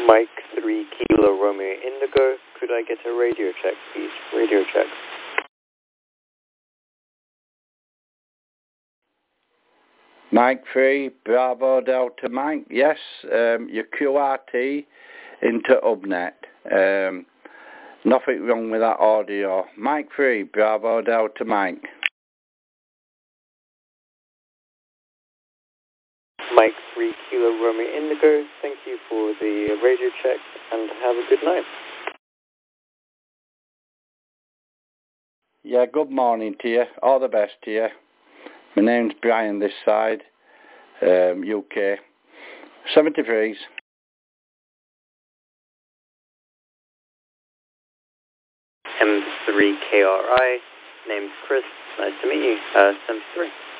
Mike 3 Kilo Romeo Indigo, could I get a radio check, please? Radio check. Mike 3, Bravo Delta Mike. Yes, your QRT into Hubnet. Nothing wrong with that audio. Mike 3, Bravo Delta Mike. Mike 3 Kilo Romeo Indigo, thank you for the radio check and have a good night. Yeah, good morning to you. All the best to you. My name's Brian this side, UK. 73s. M3KRI, name's Chris, nice to meet you, 73.